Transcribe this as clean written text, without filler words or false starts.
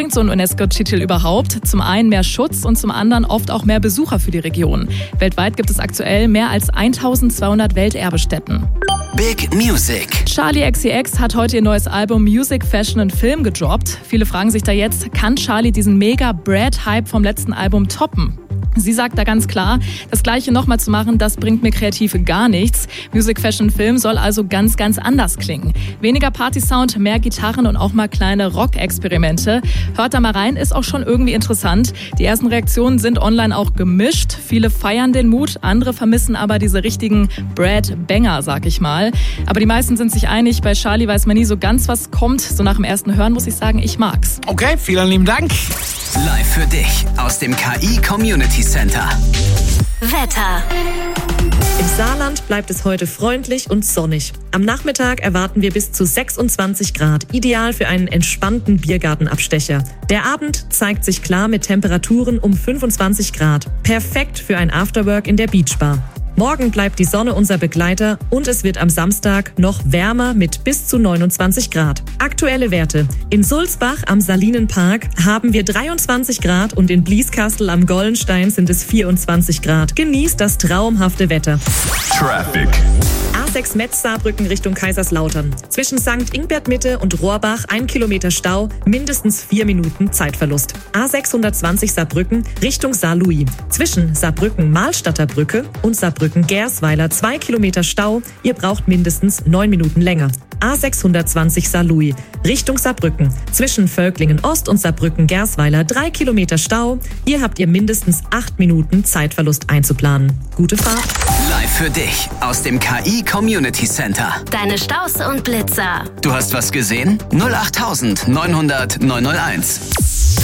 bringt so ein UNESCO-Titel überhaupt? Zum einen mehr Schutz und zum anderen oft auch mehr Besucher für die Region. Weltweit gibt es aktuell mehr als 1200 Welterbestätten. Big Music. Charli XCX hat heute ihr neues Album Music, Fashion and Film gedroppt. Viele fragen sich da jetzt, kann Charli diesen Mega-Brad-Hype vom letzten Album toppen? Sie sagt da ganz klar, das Gleiche nochmal zu machen, das bringt mir kreativ gar nichts. Music, Fashion, Film soll also ganz, ganz anders klingen. Weniger Party-Sound, mehr Gitarren und auch mal kleine Rock-Experimente. Hört da mal rein, ist auch schon irgendwie interessant. Die ersten Reaktionen sind online auch gemischt. Viele feiern den Mut, andere vermissen aber diese richtigen Brad-Banger, sag ich mal. Aber die meisten sind sich einig, bei Charli weiß man nie so ganz, was kommt. So nach dem ersten Hören muss ich sagen, ich mag's. Okay, vielen lieben Dank. Live für dich aus dem KI Community Center. Wetter. Im Saarland bleibt es heute freundlich und sonnig. Am Nachmittag erwarten wir bis zu 26 Grad, ideal für einen entspannten Biergartenabstecher. Der Abend zeigt sich klar mit Temperaturen um 25 Grad. Perfekt für ein Afterwork in der Beachbar. Morgen bleibt die Sonne unser Begleiter und es wird am Samstag noch wärmer mit bis zu 29 Grad. Aktuelle Werte. In Sulzbach am Salinenpark haben wir 23 Grad und in Blieskastel am Gollenstein sind es 24 Grad. Genießt das traumhafte Wetter. Traffic. A6 Metz-Saarbrücken Richtung Kaiserslautern. Zwischen St. Ingbert Mitte und Rohrbach 1 Kilometer Stau, mindestens 4 Minuten Zeitverlust. A620 Saarbrücken Richtung Saarlouis. Zwischen Saarbrücken-Mahlstadter Brücke und Saarbrücken-Gersweiler 2 Kilometer Stau. Ihr braucht mindestens 9 Minuten länger. A620 Saarlouis Richtung Saarbrücken. Zwischen Völklingen Ost und Saarbrücken-Gersweiler 3 Kilometer Stau. Hier habt ihr mindestens 8 Minuten Zeitverlust einzuplanen. Gute Fahrt. Live für dich aus dem KI Community Center. Deine Staus und Blitzer. Du hast was gesehen? 08900 901.